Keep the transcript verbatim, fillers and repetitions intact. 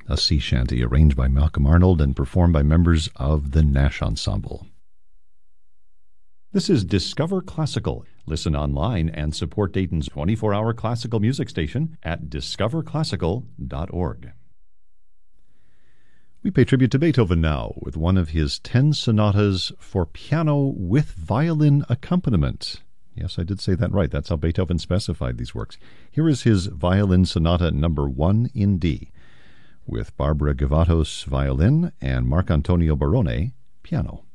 a sea shanty arranged by Malcolm Arnold and performed by members of the Nash Ensemble. This is Discover Classical. Listen online and support Dayton's twenty-four hour classical music station at discover classical dot org. We pay tribute to Beethoven now with one of his ten sonatas for piano with violin accompaniment. Yes, I did say that right. That's how Beethoven specified these works. Here is his Violin Sonata number one in D, with Barbara Gavatos violin and Marc Antonio Barone piano.